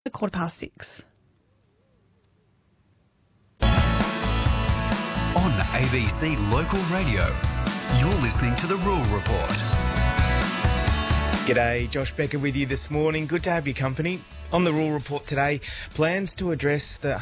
It's 6:15. On ABC Local Radio, you're listening to The Rural Report. G'day, Josh Becker with you this morning. Good to have your company. On the Rural Report today, plans to address the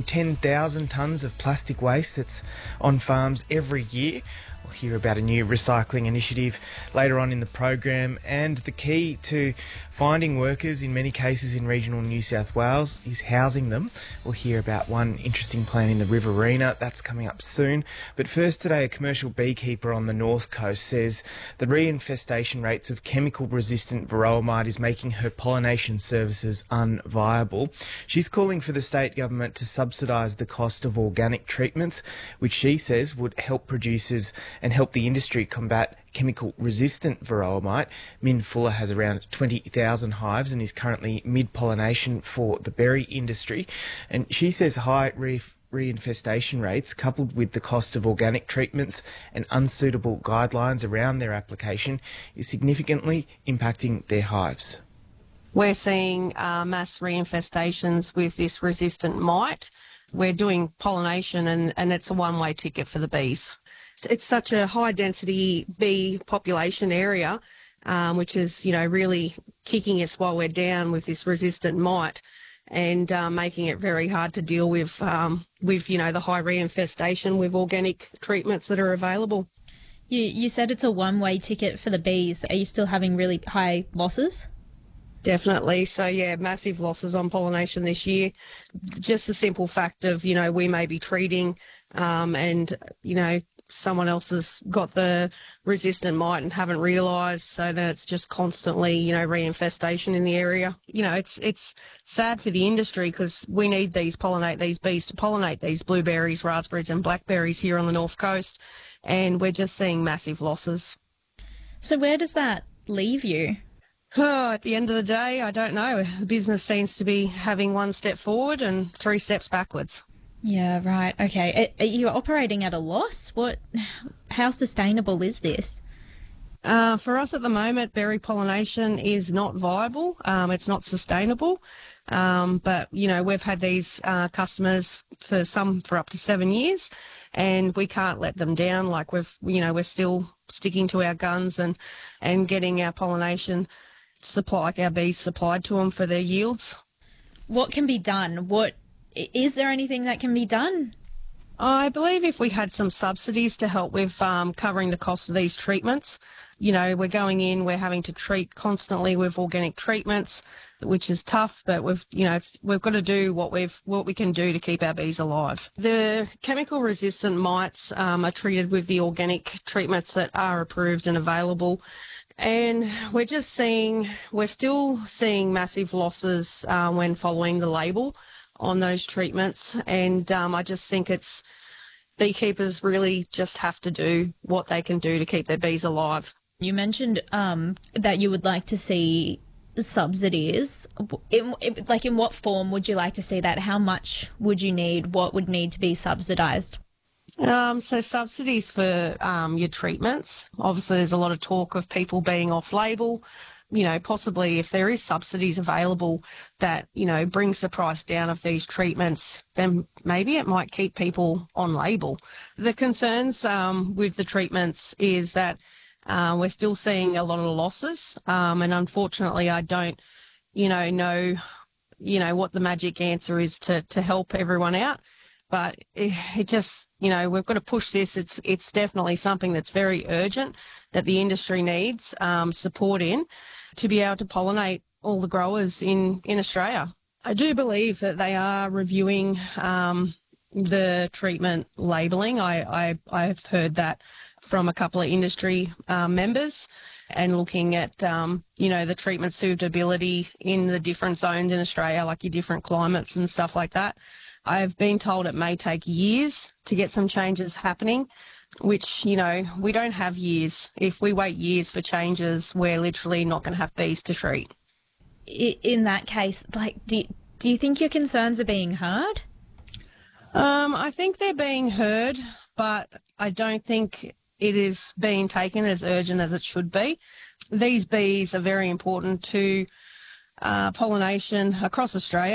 110,000 tonnes of plastic waste that's on farms every year. We'll hear about a new recycling initiative later on in the program, and the key to finding workers in many cases in regional New South Wales is housing them. We'll hear about one interesting plan in the Riverina. That's coming up soon. But first today, a commercial beekeeper on the North Coast says the reinfestation rates of chemical-resistant varroa mite is making her pollination services unviable. She's calling for the state government to subsidise the cost of organic treatments, which she says would help producers and help the industry combat chemical-resistant varroa mite. Min Fuller has around 20,000 hives and is currently mid-pollination for the berry industry. And she says high reinfestation rates, coupled with the cost of organic treatments and unsuitable guidelines around their application, is significantly impacting their hives. We're seeing mass reinfestations with this resistant mite. We're doing pollination and it's a one-way ticket for the bees. It's such a high-density bee population area, which is, really kicking us while we're down with this resistant mite and making it very hard to deal with the high reinfestation with organic treatments that are available. You said it's a one-way ticket for the bees. Are you still having really high losses? Definitely. So, massive losses on pollination this year. Just the simple fact of, we may be treating and, someone else has got the resistant mite and haven't realised, so then it's just constantly, reinfestation in the area. It's sad for the industry because we need these bees to pollinate these blueberries, raspberries and blackberries here on the North Coast, and we're just seeing massive losses. So where does that leave you? At the end of the day, I don't know. The business seems to be having one step forward and 3 steps backwards. Yeah, right. Okay. Are you operating at a loss? How sustainable is this? For us at the moment, berry pollination is not viable. It's not sustainable. But, we've had these customers for up to 7 years, and we can't let them down. Like we're still sticking to our guns and getting our pollination our bees supplied to them for their yields. What can be done? Is there anything that can be done? I believe if we had some subsidies to help with covering the cost of these treatments, we're going in, we're having to treat constantly with organic treatments, which is tough, but we've got to do what we can do to keep our bees alive. The chemical resistant mites are treated with the organic treatments that are approved and available. And we're still seeing massive losses when following the label on those treatments, and I just think beekeepers really just have to do what they can do to keep their bees alive. You mentioned that you would like to see subsidies. In what form would you like to see that? How much would you need? What would need to be subsidised? So subsidies for your treatments. Obviously, there's a lot of talk of people being off-label. Possibly if there is subsidies available that, brings the price down of these treatments, then maybe it might keep people on label. The concerns with the treatments is that we're still seeing a lot of losses, and unfortunately I don't, know, what the magic answer is to help everyone out. But it just, we've got to push this. It's definitely something that's very urgent that the industry needs support in to be able to pollinate all the growers in Australia. I do believe that they are reviewing the treatment labelling. I've heard that from a couple of industry members, and looking at, the treatment suitability in the different zones in Australia, like your different climates and stuff like that. I've been told it may take years to get some changes happening, which, we don't have years. If we wait years for changes, we're literally not going to have bees to treat. In that case, do you think your concerns are being heard? I think they're being heard, but I don't think it is being taken as urgent as it should be. These bees are very important to pollination across Australia.